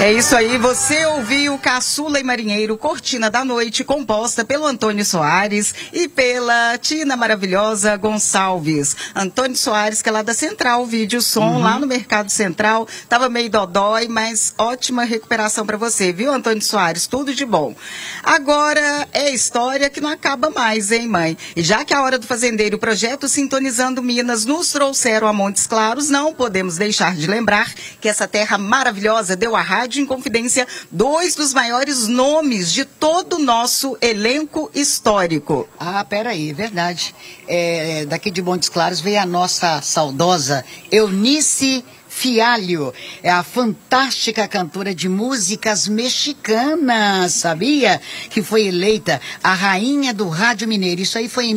É isso aí, você ouviu Caçula e Marinheiro, Cortina da Noite, composta pelo Antônio Soares e pela Tina Maravilhosa Gonçalves. Antônio Soares, que é lá da Central Vídeo Som, lá no Mercado Central, tava meio dodói, mas ótima recuperação para você, viu, Antônio Soares? Tudo de bom. Agora é história que não acaba mais, hein, mãe? E já que a Hora do Fazendeiro, o projeto Sintonizando Minas, nos trouxeram a Montes Claros, não podemos deixar de lembrar que essa terra maravilhosa deu à Rádio Inconfidência dois dos maiores nomes de todo o nosso elenco histórico. Ah, peraí, verdade. Daqui de Montes Claros veio a nossa saudosa Eunice Fialho, é a fantástica cantora de músicas mexicanas, sabia? Que foi eleita a rainha do rádio mineiro. Isso aí foi em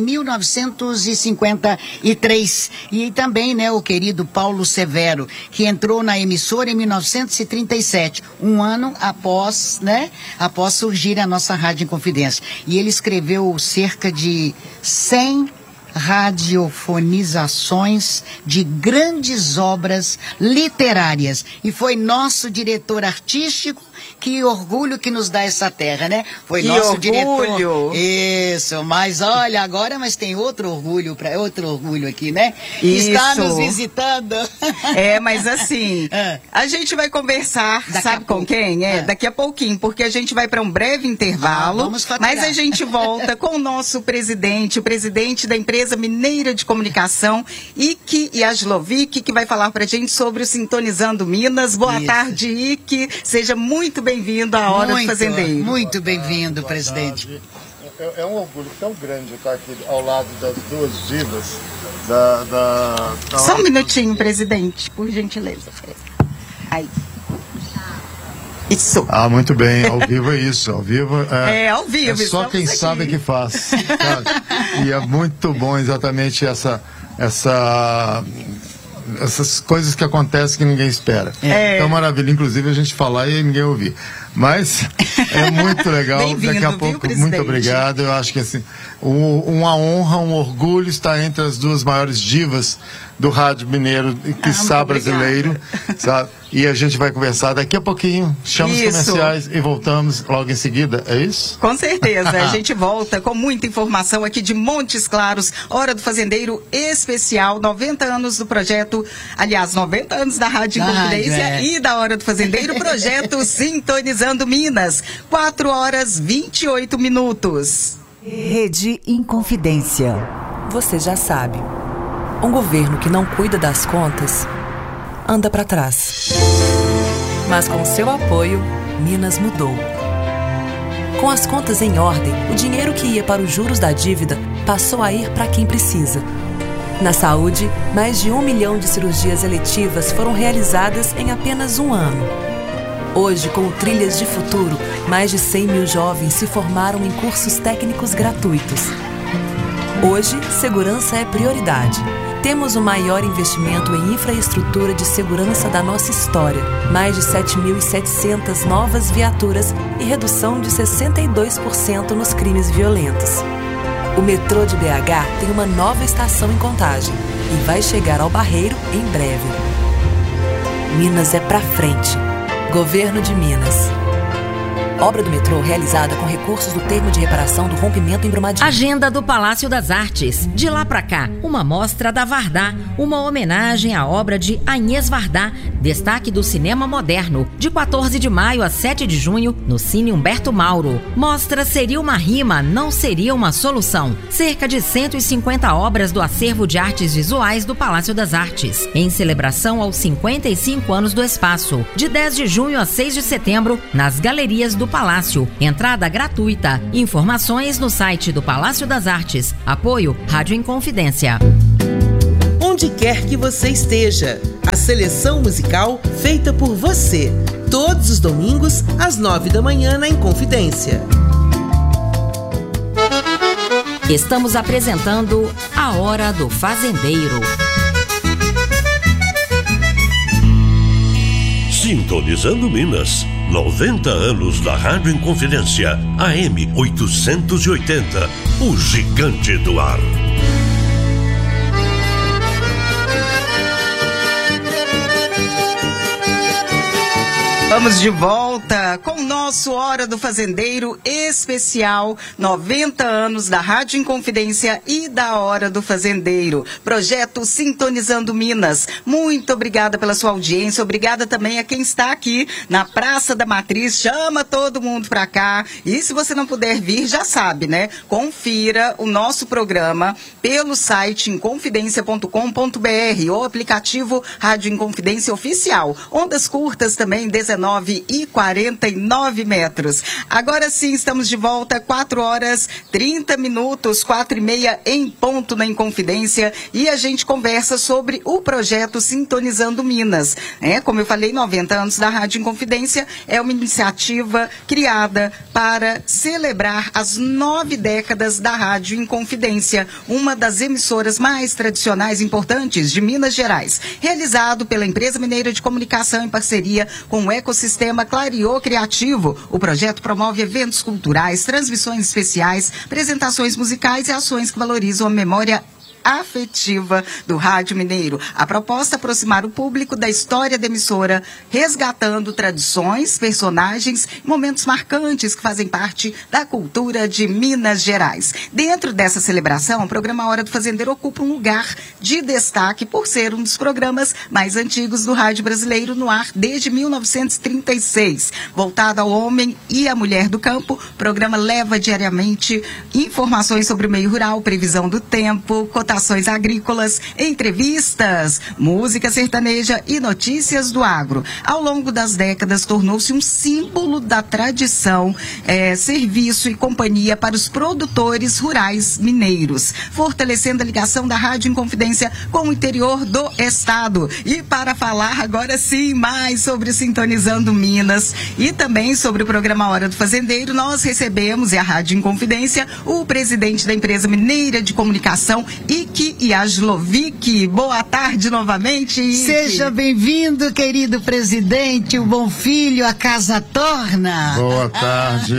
1953. E também, né, o querido Paulo Severo, que entrou na emissora em 1937, um ano após, né, após surgir a nossa Rádio Inconfidência. E ele escreveu cerca de 100 radiofonizações de grandes obras literárias e foi nosso diretor artístico. Que orgulho que nos dá essa terra, né? Foi que nosso orgulho. Diretor. Isso, mas olha, agora mas tem outro orgulho aqui, né? Isso. Está nos visitando. Mas assim, a gente vai conversar, sabe com quem? Daqui a pouquinho, porque a gente vai para um breve intervalo, mas a gente volta com o nosso presidente, o presidente da Empresa Mineira de Comunicação, Ike Jaslovic, que vai falar pra gente sobre o Sintonizando Minas. Boa tarde, Ike. Seja muito bem-vindo à Hora do Fazendeiro. Muito bem-vindo, presidente. É um orgulho tão grande estar aqui ao lado das duas divas Só um minutinho, presidente, por gentileza. Aí. Isso. Ah, muito bem, ao vivo é isso, ao vivo ao vivo. É só quem sabe que faz, sabe? E é muito bom exatamente essas coisas que acontecem que ninguém espera. Então, maravilha, inclusive a gente falar e ninguém ouvir. Mas é muito legal. Daqui a pouco, muito obrigado. Eu acho que assim, uma honra, um orgulho estar entre as duas maiores divas do rádio mineiro, quiçá brasileiro, sabe? E a gente vai conversar daqui a pouquinho, chama os comerciais e voltamos logo em seguida, é isso? Com certeza, a gente volta com muita informação aqui de Montes Claros, Hora do Fazendeiro especial, 90 anos do projeto, aliás, 90 anos da Rádio Inconfidência e da Hora do Fazendeiro, projeto Sintonizando Minas, 4h28. Rede Inconfidência. Você já sabe. Um governo que não cuida das contas anda para trás. Mas com seu apoio, Minas mudou. Com as contas em ordem, o dinheiro que ia para os juros da dívida passou a ir para quem precisa. Na saúde, mais de 1 milhão de cirurgias eletivas foram realizadas em apenas um ano. Hoje, com o Trilhas de Futuro, mais de 100 mil jovens se formaram em cursos técnicos gratuitos. Hoje, segurança é prioridade. Temos o maior investimento em infraestrutura de segurança da nossa história. Mais de 7.700 novas viaturas e redução de 62% nos crimes violentos. O metrô de BH tem uma nova estação em Contagem e vai chegar ao Barreiro em breve. Minas é pra frente. Governo de Minas. Obra do metrô realizada com recursos do termo de reparação do rompimento em Brumadinho. Agenda do Palácio das Artes. De lá pra cá, uma mostra da Vardá, uma homenagem à obra de Agnès Varda, destaque do cinema moderno, de 14 de maio a 7 de junho, no Cine Humberto Mauro. Mostra Seria uma Rima, Não Seria uma Solução. Cerca de 150 obras do acervo de artes visuais do Palácio das Artes, em celebração aos 55 anos do espaço. De 10 de junho a 6 de setembro, nas galerias do Palácio. Entrada gratuita. Informações no site do Palácio das Artes. Apoio Rádio Inconfidência. Onde quer que você esteja, a seleção musical feita por você. Todos os domingos, às 9 da manhã na Inconfidência. Estamos apresentando A Hora do Fazendeiro. Sintonizando Minas. 90 anos da Rádio Inconfidência, AM 880, o gigante do ar. Estamos de volta com o nosso Hora do Fazendeiro especial 90 anos da Rádio Inconfidência e da Hora do Fazendeiro. Projeto Sintonizando Minas. Muito obrigada pela sua audiência, obrigada também a quem está aqui na Praça da Matriz. Chama todo mundo para cá. E se você não puder vir, já sabe, né? Confira o nosso programa pelo site inconfidencia.com.br ou aplicativo Rádio Inconfidência Oficial. Ondas curtas também, 19 e 49 metros. Agora sim, estamos de volta, 4 horas 30 minutos, 4h30 em ponto na Inconfidência, e a gente conversa sobre o projeto Sintonizando Minas. Como eu falei, 90 anos da Rádio Inconfidência é uma iniciativa criada para celebrar as 9 décadas da Rádio Inconfidência, uma das emissoras mais tradicionais e importantes de Minas Gerais. Realizado pela Empresa Mineira de Comunicação em parceria com o ecossistema Clariô Criativo, o projeto promove eventos culturais, transmissões especiais, apresentações musicais e ações que valorizam a memória afetiva do Rádio Mineiro. A proposta é aproximar o público da história da emissora, resgatando tradições, personagens e momentos marcantes que fazem parte da cultura de Minas Gerais. Dentro dessa celebração, o programa Hora do Fazendeiro ocupa um lugar de destaque por ser um dos programas mais antigos do rádio brasileiro no ar desde 1936. Voltado ao homem e à mulher do campo, o programa leva diariamente informações sobre o meio rural, previsão do tempo, cotações agrícolas, entrevistas, música sertaneja e notícias do agro. Ao longo das décadas, tornou-se um símbolo da tradição, serviço e companhia para os produtores rurais mineiros, fortalecendo a ligação da Rádio Inconfidência com o interior do estado. E para falar agora sim mais sobre Sintonizando Minas e também sobre o programa Hora do Fazendeiro, nós recebemos, e a Rádio Inconfidência, o presidente da Empresa Mineira de Comunicação, Ike Jaslovic. Boa tarde novamente, Ike. Seja bem-vindo, querido presidente, o bom filho, a casa torna. Boa tarde,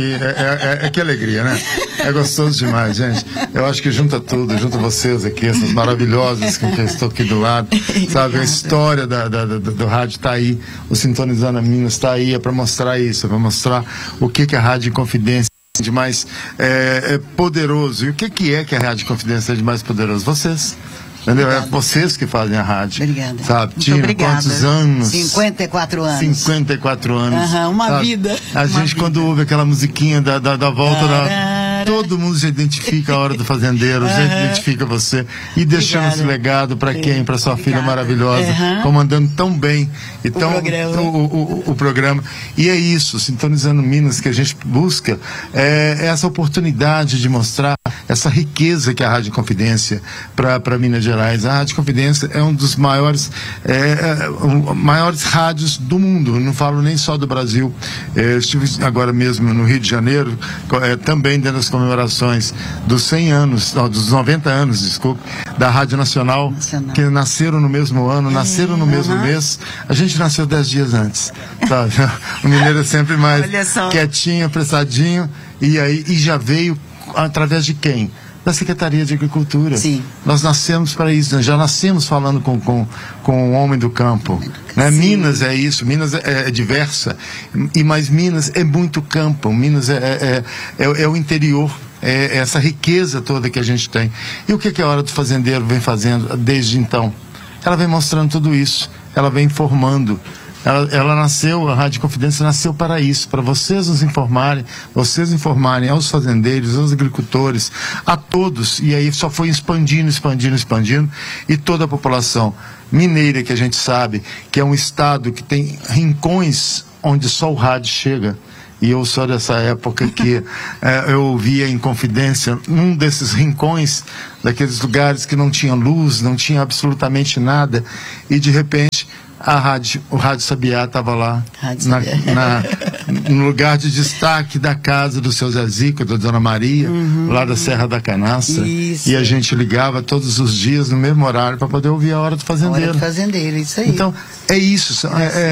que alegria, né? É gostoso demais, gente. Eu acho que junta tudo, junta vocês aqui, essas maravilhosas que eu estou aqui do lado, sabe? A história do rádio está aí, o Sintonizando Minas está aí, é para mostrar isso, é para mostrar o que a Rádio Inconfidência de mais poderoso. E o que é que a Rádio Confidência é de mais poderoso? Vocês. Entendeu? É vocês que fazem a rádio. Obrigada. Sabe? Tinha quantos anos? 54 anos. 54 anos. Uma sabe? vida. A gente, quando ouve aquela musiquinha da volta todo mundo já identifica a Hora do Fazendeiro, já identifica você. E deixando esse legado para quem? Para sua filha maravilhosa, comandando tão bem e o programa. E é isso, Sintonizando Minas, que a gente busca essa oportunidade de mostrar essa riqueza que é a Rádio Confidência para Minas Gerais. A Rádio Confidência é um dos maiores rádios do mundo, não falo nem só do Brasil. Estive agora mesmo no Rio de Janeiro, também dentro das comemorações dos 100 anos, dos 90 anos, desculpe, da Rádio Nacional, que nasceram no mesmo ano, nasceram no mesmo mês. A gente nasceu 10 dias antes, sabe? O mineiro é sempre mais quietinho, apressadinho, e já veio através de quem? Da Secretaria de Agricultura. Sim. Nós nascemos para isso, já nascemos falando com o homem do campo. Né? Minas é isso, Minas é diversa, mas Minas é muito campo, Minas é o interior, é essa riqueza toda que a gente tem. E o que a Hora do Fazendeiro vem fazendo desde então? Ela vem mostrando tudo isso, ela vem informando. Ela nasceu, a Rádio Confidência nasceu para isso, para vocês nos informarem, vocês informarem aos fazendeiros, aos agricultores, a todos, e aí só foi expandindo, e toda a população mineira, que a gente sabe que é um estado que tem rincões onde só o rádio chega. E eu sou dessa época que eu ouvia em Confidência, num desses rincões, daqueles lugares que não tinha luz, não tinha absolutamente nada, e de repente o Rádio Sabiá estava lá, no lugar de destaque da casa do seu Zezico, da Dona Maria, lá da Serra da Canastra. Isso. E a gente ligava todos os dias, no mesmo horário, para poder ouvir a Hora do Fazendeiro. Hora do Fazendeiro, isso aí. Então, é isso.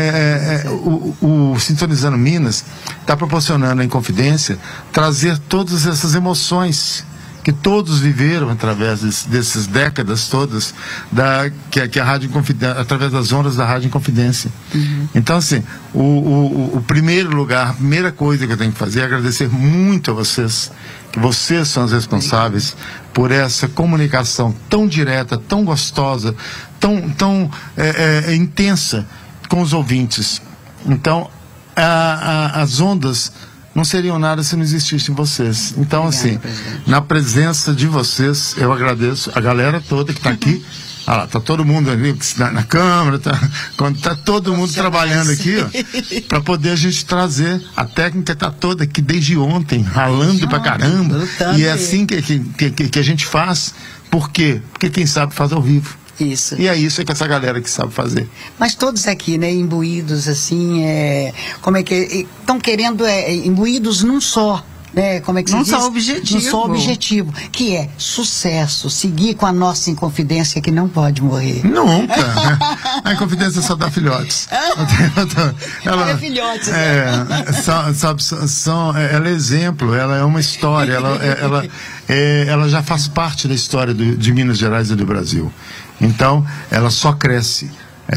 O Sintonizando Minas está proporcionando a Inconfidência trazer todas essas emoções que todos viveram através dessas décadas todas, que a Rádio Inconfidência, através das ondas da Rádio Inconfidência. Então, assim, o primeiro lugar, a primeira coisa que eu tenho que fazer é agradecer muito a vocês, que vocês são os responsáveis por essa comunicação tão direta, tão gostosa, tão intensa com os ouvintes. Então, as ondas não seriam nada se não existissem vocês. Então, assim, na presença de vocês, eu agradeço a galera toda que está aqui. Ah lá, tá todo mundo ali na câmera, tá todo mundo trabalhando aqui, ó, para poder a gente trazer. A técnica tá toda aqui desde ontem, ralando pra caramba. E é assim que a gente faz. Por quê? Porque quem sabe faz ao vivo. Isso. E é isso que essa galera que sabe fazer. Mas todos aqui, né, imbuídos assim, como é que estão querendo, imbuídos num só. Como é que se diz? Só objetivo. Um só objetivo, que é sucesso, seguir com a nossa Inconfidência que não pode morrer. Nunca. A Inconfidência só dá filhotes. Ela é filhotes. Ela é exemplo, ela é uma história, ela já faz parte da história de Minas Gerais e do Brasil. Então, ela só cresce.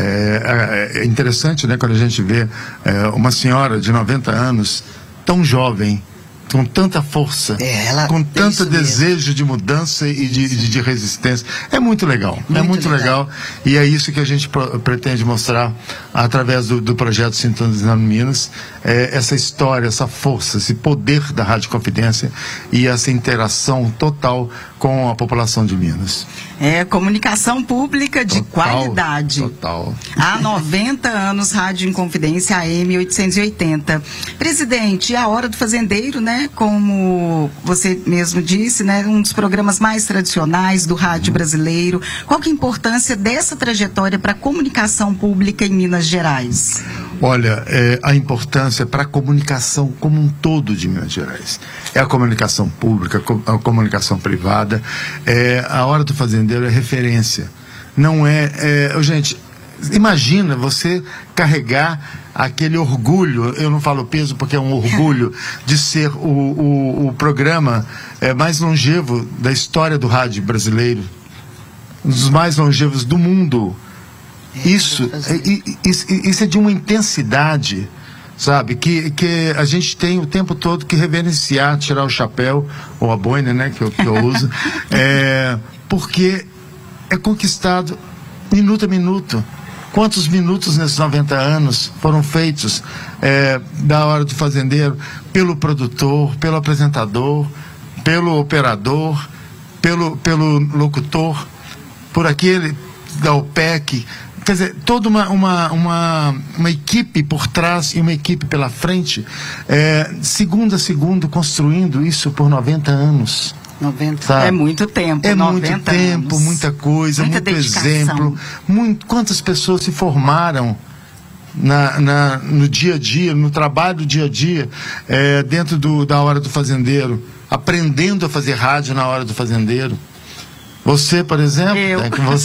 É interessante, né, quando a gente vê uma senhora de 90 anos, tão jovem, com tanta força, com tanto desejo de mudança e de resistência. É muito legal, muito legal. E é isso que a gente pretende mostrar através do projeto Sintonizando Minas, essa história, essa força, esse poder da Rádio Inconfidência e essa interação total com a população de Minas. Comunicação pública de qualidade. Total. Há 90 anos, Rádio Inconfidência AM 880. Presidente, a Hora do Fazendeiro, né? Como você mesmo disse, né? Um dos programas mais tradicionais do rádio brasileiro. Qual que é a importância dessa trajetória para a comunicação pública em Minas Gerais? Olha, a importância para a comunicação como um todo de Minas Gerais. É a comunicação pública, a comunicação privada. A Hora do Fazendeiro é referência. Não gente, imagina você carregar aquele orgulho, eu não falo peso porque é um orgulho, de ser o programa mais longevo da história do rádio brasileiro. Um dos mais longevos do mundo. Isso é de uma intensidade, sabe, que a gente tem o tempo todo que reverenciar, tirar o chapéu, ou a boina, né, que eu uso, porque é conquistado minuto a minuto. Quantos minutos nesses 90 anos foram feitos da Hora do Fazendeiro pelo produtor, pelo apresentador, pelo operador, pelo locutor, por aquele da OPEC. Quer dizer, toda uma equipe por trás e uma equipe pela frente, segundo a segundo, construindo isso por 90 anos. 90. Sabe? É muito tempo. É muito tempo, anos. Muita coisa, muita muito dedicação. Exemplo. Quantas pessoas se formaram no dia a dia, no trabalho do dia a dia, dentro da Hora do Fazendeiro, aprendendo a fazer rádio na Hora do Fazendeiro. Você, por exemplo, eu.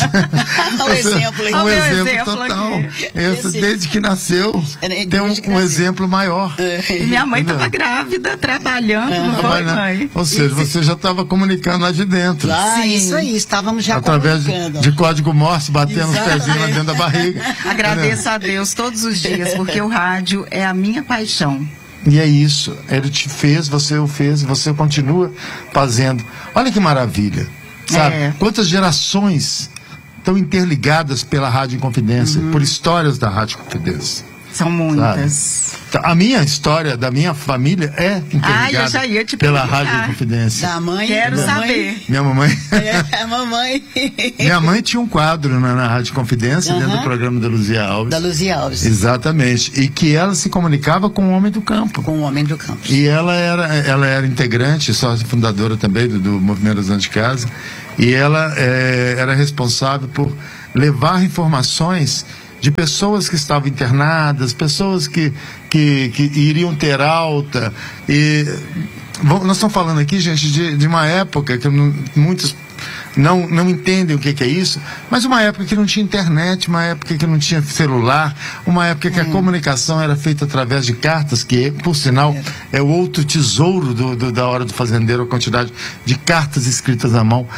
Um exemplo total. Desde que nasceu, tem um exemplo maior. E minha mãe estava grávida, trabalhando, não foi, mãe? Ou seja, você já estava comunicando lá de dentro. Sim, isso aí, estávamos já através comunicando. de código Morse, batendo os pezinhos lá dentro da barriga. Agradeço a Deus todos os dias, porque o rádio é a minha paixão. E é isso, ele te fez, você o fez, você continua fazendo. Olha que maravilha. Sabe? Quantas gerações estão interligadas pela Rádio Inconfidência, por histórias da Rádio Inconfidência. São muitas. A minha história da minha família é interligada eu já ia te pela Rádio Inconfidência. Da mãe? Quero saber. Minha mamãe. A mamãe. Minha mãe tinha um quadro na Rádio Inconfidência, dentro do programa da Luzia Alves. Da Luzia Alves. Exatamente. E que ela se comunicava com o homem do campo. Com o homem do campo. E ela era integrante, sócia fundadora também do Movimento das Donas de Casa. E ela era responsável por levar informações de pessoas que estavam internadas, pessoas que iriam ter alta. E nós estamos falando aqui, gente, de uma época que muitos não entendem o que é isso, mas uma época que não tinha internet, uma época que não tinha celular, uma época que a comunicação era feita através de cartas, que, por sinal, é o outro tesouro da Hora do Fazendeiro, a quantidade de cartas escritas à mão.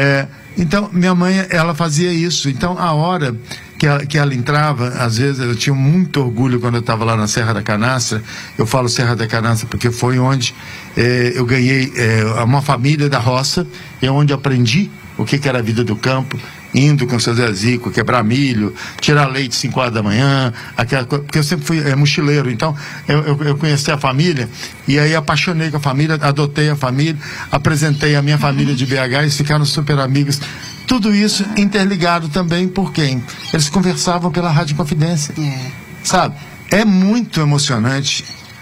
Então, minha mãe, ela fazia isso. Então, a hora que ela entrava, às vezes, eu tinha muito orgulho quando eu estava lá na Serra da Canastra. Eu falo Serra da Canastra porque foi onde eu ganhei uma família da roça, é onde aprendi o que era a vida do campo, indo com o seu Zé Zico, quebrar milho, tirar leite 5 horas da manhã, porque eu sempre fui mochileiro. Então eu conheci a família e aí apaixonei com a família, adotei a família, apresentei a minha família de BH, eles ficaram super amigos. Tudo isso interligado também por quem? Eles conversavam pela Rádio Confidência, sabe? É muito emocionante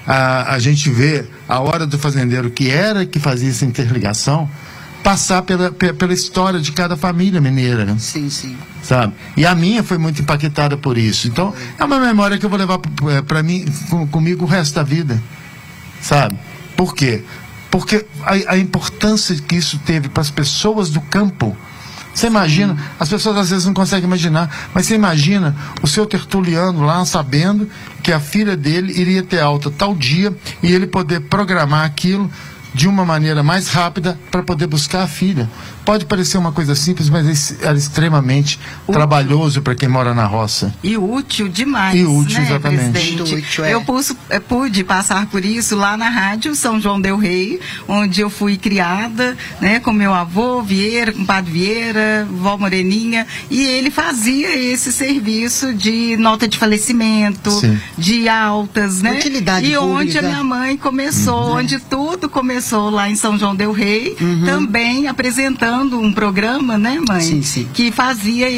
a gente ver a Hora do Fazendeiro, que fazia essa interligação, passar pela história de cada família mineira, né? Sim, sim. Sabe? E a minha foi muito impactada por isso. Então, é uma memória que eu vou levar para mim, comigo o resto da vida, sabe? Por quê? Porque a importância que isso teve para as pessoas do campo. Você imagina, as pessoas às vezes não conseguem imaginar, mas você imagina o seu Tertuliano lá sabendo que a filha dele iria ter alta tal dia e ele poder programar aquilo de uma maneira mais rápida para poder buscar a filha. Pode parecer uma coisa simples, mas era extremamente trabalhoso para quem mora na roça. E útil demais, e útil, né, exatamente. Presidente? Útil, Eu pude passar por isso lá na Rádio São João del Rei, onde eu fui criada, né, com meu avô Vieira, com o Padre Vieira, vó Moreninha, e ele fazia esse serviço de nota de falecimento, de altas, né? Utilidade e pública. Onde a minha mãe começou, onde tudo começou lá em São João del Rei, também apresentando um programa, né, mãe? Sim, sim. Que fazia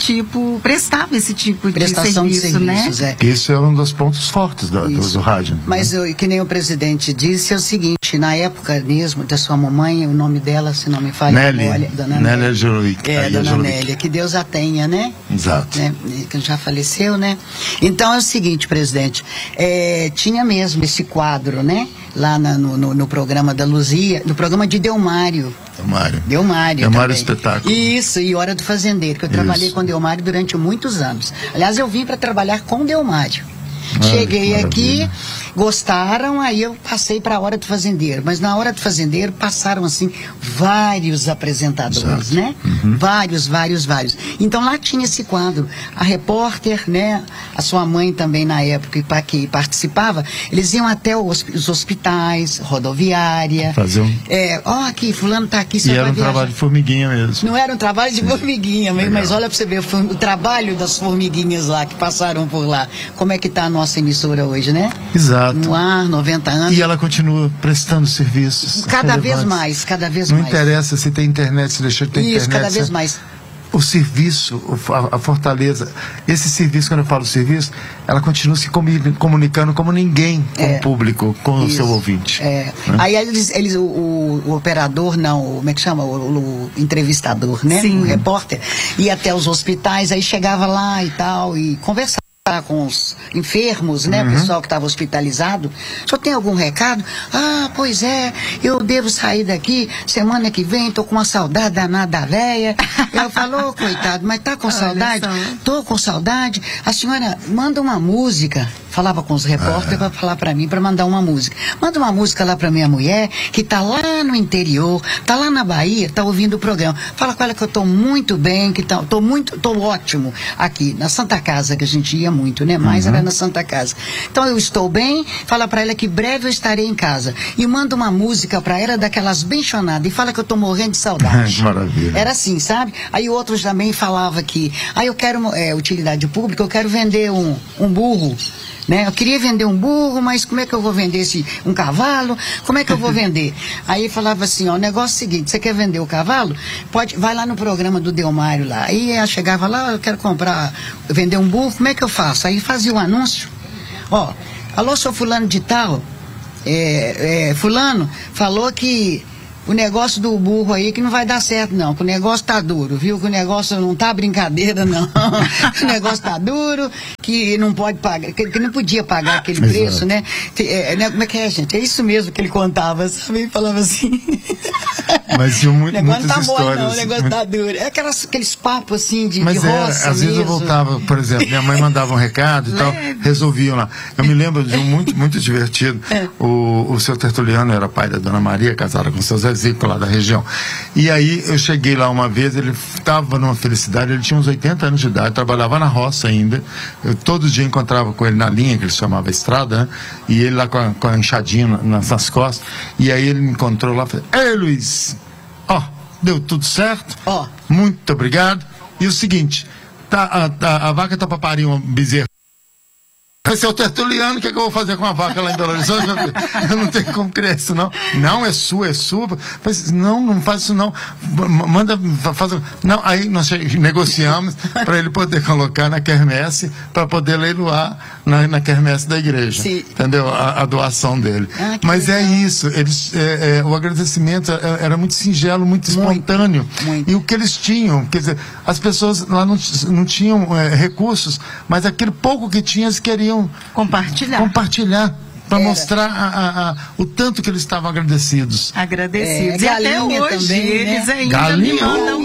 prestava esse tipo prestação de serviço, né? Isso é um dos pontos fortes do rádio. Mas que nem o presidente disse, é o seguinte, na época mesmo da sua mamãe, o nome dela, se não me falha, Dona Nélia Jolic. Dona Nélia, que Deus a tenha, né? Exato. Né? Que já faleceu, né? Então é o seguinte, presidente, tinha mesmo esse quadro, né? Lá no programa da Luzia, no programa de Delmário Espetáculo. Isso, e Hora do Fazendeiro, que eu trabalhei com Delmário durante muitos anos. Aliás, eu vim para trabalhar com Delmário. Cheguei aqui, gostaram, aí eu passei para a Hora do Fazendeiro. Mas na Hora do Fazendeiro passaram, assim, vários apresentadores, né? Vários. Então lá tinha esse quadro. A repórter, né? A sua mãe também, na época que participava, eles iam até os hospitais, rodoviária. Faziam. Aqui, fulano tá aqui. E era um trabalho de formiguinha mesmo. Não era um trabalho de formiguinha, mas olha para você ver o trabalho das formiguinhas lá, que passaram por lá. Como é que tá a nossa emissora hoje, né? Exato. No ar, 90 anos. E ela continua prestando serviços. Cada vez mais. Não interessa se tem internet, se deixou de ter internet. Isso, cada vez mais. O serviço, a fortaleza, esse serviço, quando eu falo serviço, ela continua se comunicando como ninguém com o público, com o seu ouvinte. Né? Aí o operador, como é que chama? O entrevistador, né? Sim. O repórter, ia até os hospitais, aí chegava lá e tal, e conversava com os enfermos, né? O pessoal que estava hospitalizado. Só tem algum recado? Pois é, eu devo sair daqui semana que vem, tô com uma saudade danada da véia. Eu falo, coitado, mas tá com saudade? Tô com saudade. A senhora manda uma música. Falava com os repórteres para falar para mim, para mandar uma música. Manda uma música lá para minha mulher, que tá lá no interior, tá lá na Bahia, tá ouvindo o programa. Fala com ela que eu tô muito bem, que tô ótimo aqui na Santa Casa, que a gente ia muito, né? Mas era na Santa Casa. Então eu estou bem, fala para ela que breve eu estarei em casa. E manda uma música para ela daquelas bem chonadas e fala que eu tô morrendo de saudade. Maravilha. Era assim, sabe? Aí outros também falavam que, eu quero utilidade pública, eu quero vender um burro. Né? Eu queria vender um burro, mas como é que eu vou vender um cavalo? Como é que eu vou vender? Aí falava assim, o negócio é o seguinte, você quer vender o cavalo? Vai lá no programa do Delmário lá. Aí eu chegava lá, eu quero vender um burro, como é que eu faço? Aí fazia um anúncio. Alô, sou fulano de tal. Fulano falou que o negócio do burro aí que não vai dar certo não, que o negócio tá duro, viu? Que o negócio não tá brincadeira não. O negócio tá duro, que não pode pagar, que não podia pagar aquele preço, né? Como é que é, gente? É isso mesmo que ele contava, sabe? Ele falava assim. Mas tinha muitas tá histórias. Não, o negócio tá duro. É aqueles papos assim de roça. Mas às vezes eu voltava, por exemplo, minha mãe mandava um recado e tal, resolviam lá. Eu me lembro de um muito divertido. O seu Tertuliano era pai da Dona Maria, casada com o seu Zezico lá da região. E aí eu cheguei lá uma vez, ele estava numa felicidade, ele tinha uns 80 anos de idade, trabalhava na roça ainda. Eu todo dia encontrava com ele na linha, que ele chamava Estrada, né? E ele lá com a enxadinha nas costas. E aí ele me encontrou lá e falou: Ei, Luiz, deu tudo certo? Muito obrigado. E o seguinte, a vaca tá para parir um bezerro. Esse é o Tertuliano, o que é que eu vou fazer com a vaca lá em Belo Horizonte? Eu não tenho como criar isso, não. Não, é sua. Mas, não faz isso, não. Manda, faz. Não, aí nós negociamos para ele poder colocar na quermesse, para poder leiloar na quermesse da igreja. Sim. Entendeu? A doação dele. Mas legal. É isso. O agradecimento era muito singelo, muito espontâneo. Muito. E o que eles tinham, quer dizer, as pessoas lá não tinham recursos, mas aquele pouco que tinham, eles queriam compartilhar para mostrar o tanto que eles estavam agradecidos. E até hoje também, eles ainda me mandam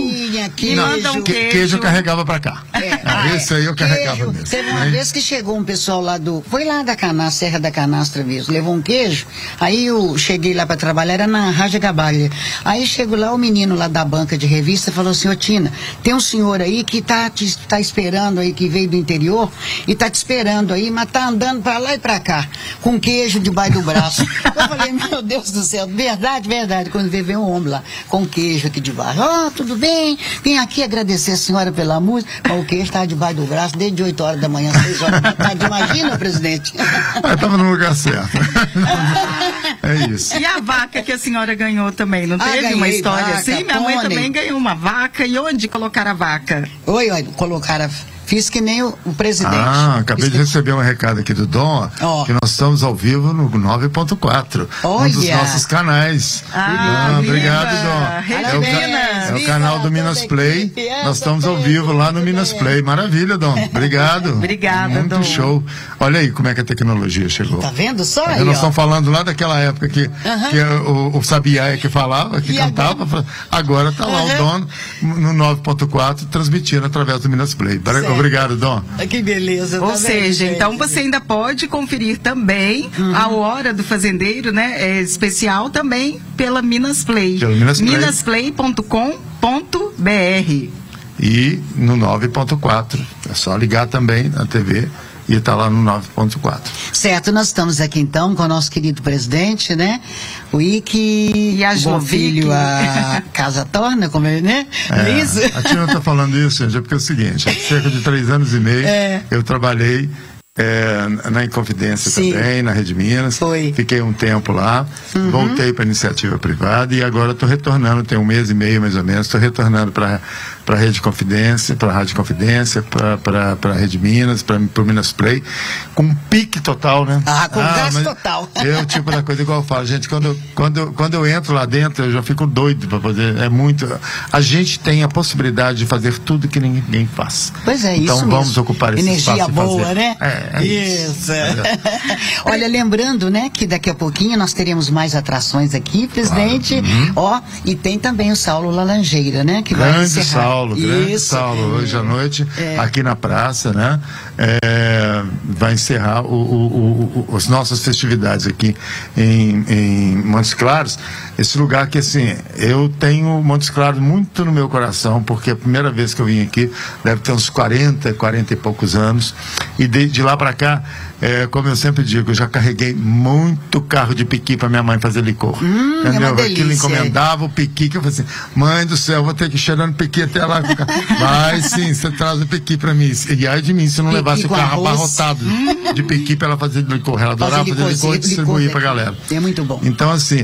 queijo eu carregava para cá. Esse aí eu carregava mesmo. Teve uma vez que chegou um pessoal lá foi lá da Canastra, Serra da Canastra mesmo, levou um queijo, aí eu cheguei lá para trabalhar, era na Raja Gabalha. Aí chegou lá o menino lá da banca de revista, falou assim: ô Tina, tem um senhor aí que tá esperando aí, que veio do interior e tá te esperando aí, mas tá andando para lá e para cá, com queijo debaixo do braço. Eu falei: meu Deus do céu, verdade, quando veio um homem lá com queijo aqui debaixo. Tudo bem, vim aqui agradecer a senhora pela música, mas o queijo estava debaixo do braço desde 8 horas da manhã, 6 horas da tarde. Imagina, presidente. Estava no lugar certo. É isso. E a vaca que a senhora ganhou também, não teve uma história vaca, assim? Minha mãe também ganhou uma vaca. E onde colocaram a vaca? Colocaram Fiz que nem o presidente. Acabei de receber um recado aqui do Dom, que nós estamos ao vivo no 9.4, um dos nossos canais. Obrigado, Dom. É o canal do Minas Play. Nós estamos ao vivo lá no Minas Play. Maravilha, Dom. Obrigado. Obrigada, Muito Dom. Show. Olha aí como é que a tecnologia chegou. Tá vendo só? Nós estamos falando lá daquela época que o Sabiá que falava, que cantava. Agora tá lá o Dom no 9.4 transmitindo através do Minas Play. Obrigado, Dom. Que beleza. Ou seja, então você ainda pode conferir também a Hora do Fazendeiro, né? Especial também pela Minas Play. Minasplay.com.br. E no 9.4. É só ligar também na TV. E está lá no 9.4. Certo, nós estamos aqui então com o nosso querido presidente, né? O Ike e a bom filho, a Casa Torna, como ele, né? Isso. A Tina está falando isso, gente, porque é o seguinte: há cerca de 3 anos e meio eu trabalhei na Inconfidência também, na Rede Minas. Fiquei um tempo lá, voltei para a iniciativa privada e agora estou retornando, tem 1 mês e meio mais ou menos, estou retornando para a Rede Confidência, para a Rádio Confidência, para a Rede Minas, para o Minas Play, com um pique total, né? Com gás total. É o tipo da coisa igual eu falo, gente, quando eu entro lá dentro, eu já fico doido para poder, a gente tem a possibilidade de fazer tudo que ninguém faz. Pois é, então, isso vamos mesmo. ocupar esse Energia espaço boa, fazer. Né? Isso. Olha, lembrando, né, que daqui a pouquinho nós teremos mais atrações aqui, presidente. E tem também o Saulo Laranjeira, né? Que vai encerrar. Grande Saulo, hoje à noite, aqui na praça, né? Vai encerrar as nossas festividades aqui em Montes Claros. Esse lugar que, assim, eu tenho Montes Claros muito no meu coração, porque a primeira vez que eu vim aqui, deve ter uns 40 e poucos anos, e de lá para cá, como eu sempre digo, eu já carreguei muito carro de piqui para minha mãe fazer licor. Entendeu? Aquilo encomendava o piqui, que eu falei assim: mãe do céu, vou ter que ir cheirando piqui até lá. Vai sim, você traz o piqui para mim. E ai de mim, se não levasse o carro abarrotado de piqui para ela fazer licor. Ela adorava fazer licor e distribuir para galera. É muito bom. Então, assim,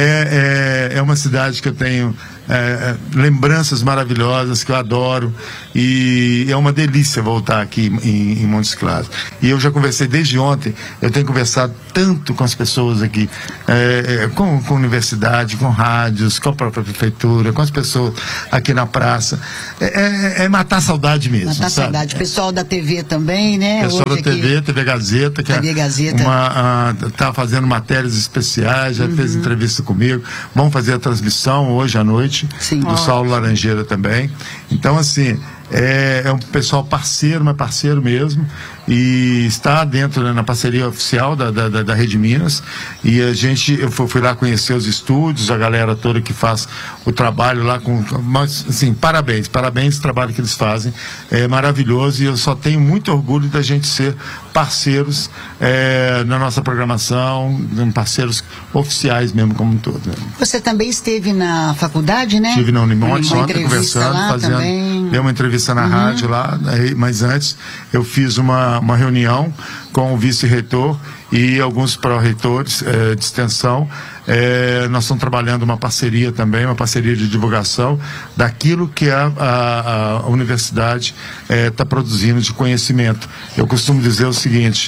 é uma cidade que eu tenho lembranças maravilhosas, que eu adoro, e é uma delícia voltar aqui em Montes Claros. E eu já conversei desde ontem, eu tenho conversado tanto com as pessoas aqui, com a universidade, com rádios, com a própria prefeitura, com as pessoas aqui na praça. É matar a saudade mesmo. Matar a saudade. O pessoal da TV também, né? Pessoal da TV Gazeta, que está fazendo matérias especiais, já fez entrevista comigo. Vão fazer a transmissão hoje à noite, do Saulo Laranjeira também. Então, assim, é um pessoal parceiro, mas parceiro mesmo, e está dentro, né, na parceria oficial da Rede Minas, e eu fui lá conhecer os estúdios, a galera toda que faz o trabalho lá, mas, assim, parabéns o trabalho que eles fazem, é maravilhoso, e eu só tenho muito orgulho da gente ser parceiros na nossa programação, parceiros oficiais mesmo como um todo. Né? Você também esteve na faculdade, né? Estive na Unimonte ontem conversando, dei uma entrevista na rádio lá, mas antes eu fiz uma reunião com o vice-reitor e alguns pró-reitores de extensão. Nós estamos trabalhando uma parceria também, uma parceria de divulgação daquilo que a universidade está produzindo de conhecimento. Eu costumo dizer o seguinte,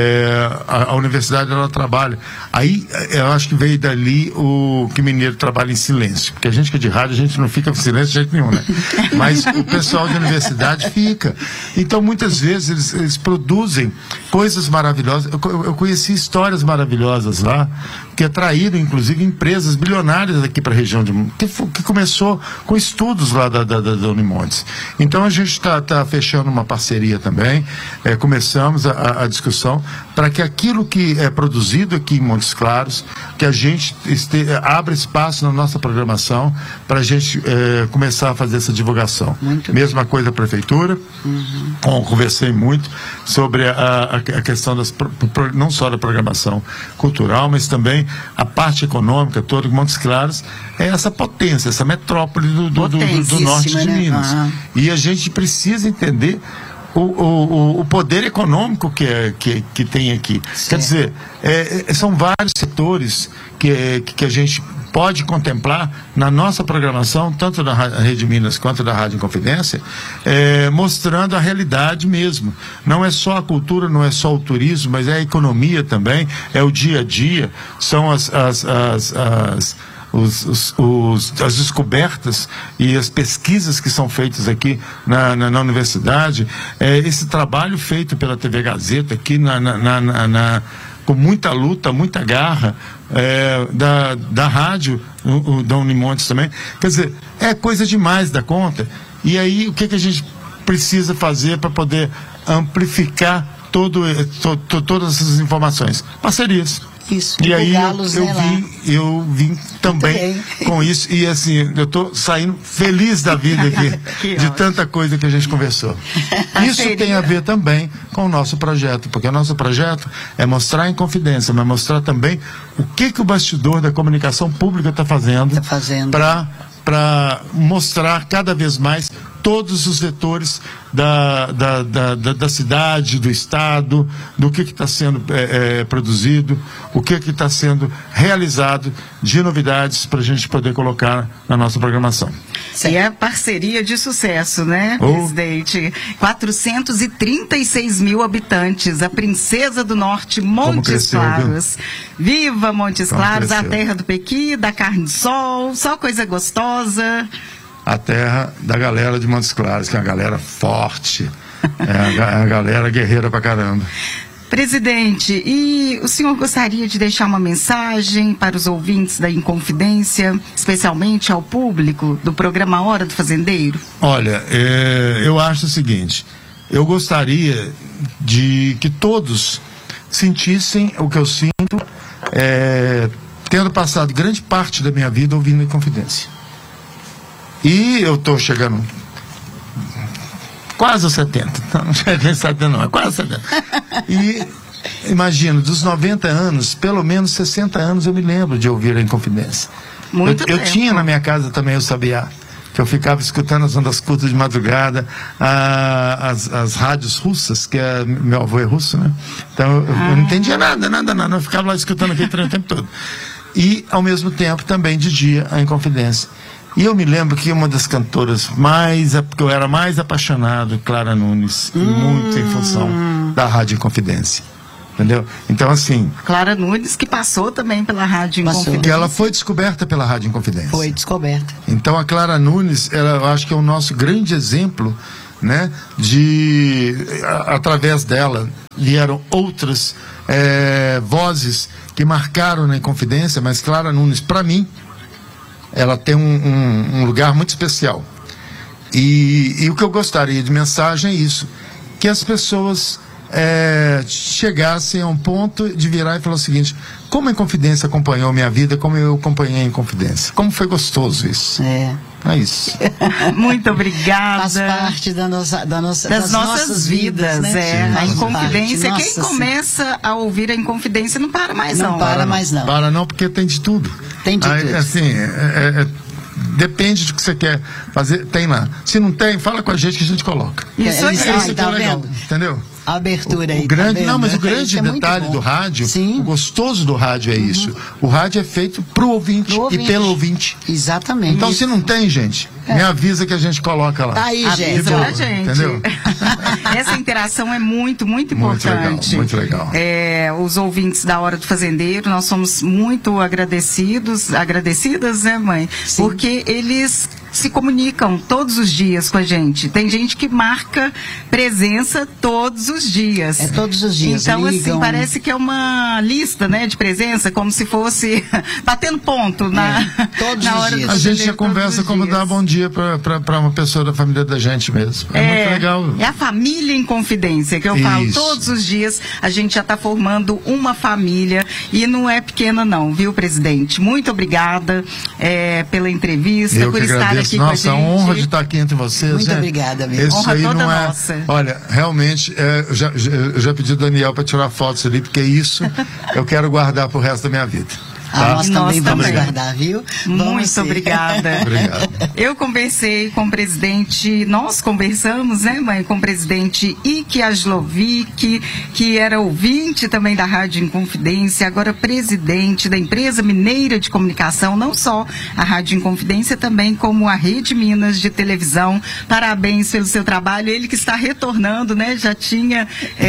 a universidade, ela trabalha, aí eu acho que veio dali o que mineiro trabalha em silêncio, porque a gente que é de rádio, a gente não fica em silêncio de jeito nenhum, né? Mas o pessoal da universidade fica. Então muitas vezes eles produzem coisas maravilhosas. Eu conheci histórias maravilhosas lá, que atraíram inclusive empresas bilionárias aqui para a região que começou com estudos lá da Unimontes. Então a gente está fechando uma parceria também, começamos a discussão para que aquilo que é produzido aqui em Montes Claros, que a gente abra espaço na nossa programação para a gente começar a fazer essa divulgação. Mesma coisa a prefeitura, conversei muito sobre a questão não só da programação cultural, mas também a parte econômica toda. Montes Claros é essa potência, essa metrópole do norte de Minas. E a gente precisa entender o poder econômico que tem aqui. Certo. Quer dizer, são vários setores que a gente pode contemplar na nossa programação, tanto da Rede Minas quanto da Rádio Inconfidência, mostrando a realidade mesmo. Não é só a cultura, não é só o turismo, mas é a economia também, é o dia a dia, são as descobertas e as pesquisas que são feitas aqui na universidade, esse trabalho feito pela TV Gazeta aqui com muita luta, muita garra, da rádio, da Unimontes também. Quer dizer, é coisa demais da conta. E aí, o que a gente precisa fazer para poder amplificar todas essas informações? Parcerias. Isso, e aí eu vim também com isso, e assim, eu estou saindo feliz da vida aqui de tanta coisa que a gente conversou. Isso tem a ver também com o nosso projeto, porque o nosso projeto é mostrar em confidência, mas mostrar também o que o bastidor da comunicação pública está fazendo para mostrar cada vez mais todos os vetores da cidade, do estado, do que está sendo produzido, o que está sendo realizado de novidades para a gente poder colocar na nossa programação. E é parceria de sucesso, né, presidente? 436 mil habitantes, a princesa do norte, Montes Claros. Viva Montes Claros, a terra do pequi, da carne de sol, só coisa gostosa. A terra da galera de Montes Claros, que é uma galera forte, a galera guerreira pra caramba. Presidente, e o senhor gostaria de deixar uma mensagem para os ouvintes da Inconfidência, especialmente ao público do programa Hora do Fazendeiro? Olha, eu acho o seguinte, eu gostaria de que todos sentissem o que eu sinto, tendo passado grande parte da minha vida ouvindo a Inconfidência. E eu estou chegando quase aos 70, não cheguei a 70 não, é quase 70. E imagino, dos 90 anos, pelo menos 60 anos eu me lembro de ouvir a Inconfidência. Eu tinha na minha casa também o Sabiá, que eu ficava escutando as ondas curtas de madrugada, as rádios russas, que meu avô é russo, né? Então eu não entendia nada, eu ficava lá escutando aquele trem o tempo todo. E ao mesmo tempo também de dia a Inconfidência. E eu me lembro que uma das cantoras que eu era mais apaixonado, Clara Nunes, muito em função da Rádio Inconfidência. Entendeu? Então, assim... Clara Nunes, que passou também pela Rádio Inconfidência. Que ela foi descoberta pela Rádio Inconfidência. Foi descoberta. Então, a Clara Nunes, eu acho que é o nosso grande exemplo né? Através dela vieram outras vozes que marcaram na Inconfidência, mas Clara Nunes, para mim, ela tem um lugar muito especial. E o que eu gostaria de mensagem é isso, que as pessoas chegassem a um ponto de virar e falar o seguinte: como a Inconfidência acompanhou minha vida, como eu acompanhei a Inconfidência. Como foi gostoso isso. É isso. Muito obrigada. Faz parte das nossas vidas, né? A Inconfidência. Quem começa a ouvir a Inconfidência não para mais não. Não para mais não. Para não, porque tem de tudo. Tem de tudo. Assim, depende do que você quer fazer, tem lá. Se não tem, fala com a gente que a gente coloca. Isso aí, tá legal, entendeu? A abertura aí. Mas o grande detalhe do rádio, o gostoso do rádio é isso. O rádio é feito pro ouvinte e pelo ouvinte. Exatamente. Então, se não tem, gente, me avisa que a gente coloca lá. Tá aí, gente. Avisa pra gente. Entendeu? Essa interação é muito, muito importante. Muito legal. Os ouvintes da Hora do Fazendeiro, nós somos muito agradecidas, né, mãe? Sim. Porque eles se comunicam todos os dias com a gente. Tem gente que marca presença todos os dias. Todos os dias. Então, ligam. assim, parece que é uma lista, né, de presença, como se fosse batendo ponto na hora do A gente já conversa como dar bom dia para uma pessoa da família da gente mesmo. É muito legal. É a família em confidência, que eu falo todos os dias. A gente já está formando uma família e não é pequena não, viu, presidente? Muito obrigada pela entrevista, por estar aqui com a gente. Nossa, a honra de estar aqui entre vocês. Muito obrigada, mesmo. Honra aí toda nossa. Olha, realmente, eu já pedi ao Daniel para tirar fotos ali, porque isso eu quero guardar pro resto da minha vida. Tá? Nós também vamos guardar, viu? Muito obrigada. Obrigado. Eu conversei com o presidente, nós conversamos, né, mãe, com o presidente Ike Aslovic, que era ouvinte também da Rádio Inconfidência, agora presidente da Empresa Mineira de Comunicação, não só a Rádio Inconfidência, também como a Rede Minas de Televisão. Parabéns pelo seu trabalho. Ele que está retornando, né, já tinha...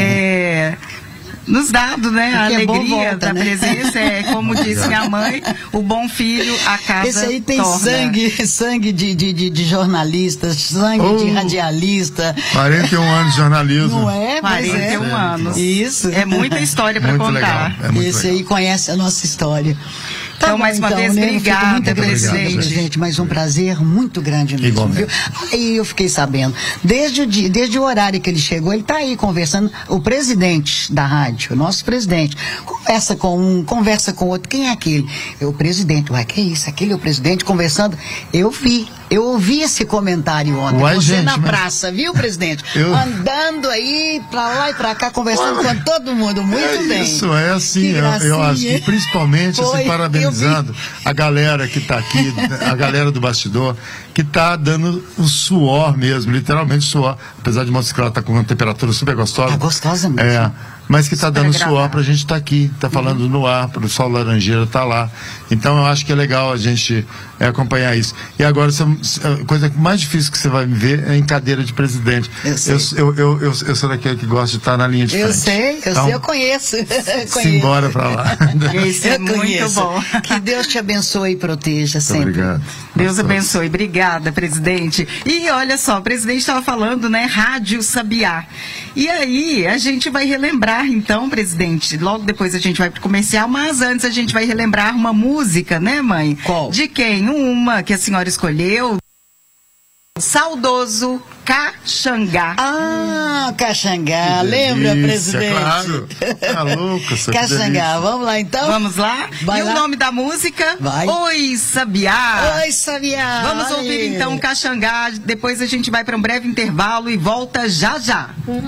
nos dado, né, a alegria da presença, como disse minha mãe, o bom filho, a casa Esse aí tem torna. sangue de jornalista, sangue de radialista. 41 anos de jornalismo. Não é? 41 anos. Isso. É muita história para contar. Esse aí conhece a nossa história. Então, mais uma vez, obrigada, presidente. Gente, mas um prazer muito grande mesmo, viu? Aí eu fiquei sabendo, desde o horário que ele chegou, ele está aí conversando, o presidente da rádio, o nosso presidente, conversa com um, conversa com outro, quem é aquele? É o presidente. Ué, que isso? Aquele é o presidente conversando? Eu ouvi esse comentário ontem, praça, viu, presidente? Andando aí, pra lá e pra cá, conversando com todo mundo, muito bem. Isso, é assim, eu acho que principalmente, assim, parabenizando a galera que tá aqui, a galera do bastidor, que tá dando o suor mesmo, literalmente suor, apesar de mostrar que ela tá com uma temperatura super gostosa. Tá gostosa mesmo. Mas que está dando suor para a gente estar aqui, está falando no ar, para o Sol Laranjeira estar lá. Então eu acho que é legal a gente acompanhar isso. E agora, a coisa mais difícil que você vai me ver é em cadeira de presidente. Eu sou daquele que gosta de estar na linha de frente. Eu conheço. Simbora para lá. Isso é muito bom. Que Deus te abençoe e proteja sempre. Obrigado. Deus abençoe. Obrigada, presidente. E olha só, o presidente estava falando, né, Rádio Sabiá. E aí, a gente vai relembrar, então, presidente, logo depois a gente vai pro comercial, mas antes a gente vai relembrar uma música, né, mãe? Qual? De quem? Uma que a senhora escolheu. Saudoso Caxangá. Caxangá, lembra, presidente? Claro. Tá louco, Caxangá, vamos lá então? Vamos lá? Vai lá. O nome da música? Oi, Sabiá. Oi, Sabiá. Vamos ouvir então Caxangá, depois a gente vai para um breve intervalo e volta já já.